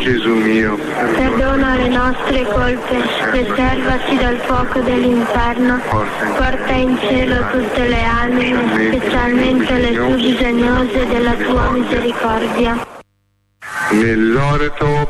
Gesù mio, perdona le nostre colpe, preservaci dal fuoco dell'inferno, porta in cielo tutte le anime, specialmente le più bisognose della tua misericordia. nell'orto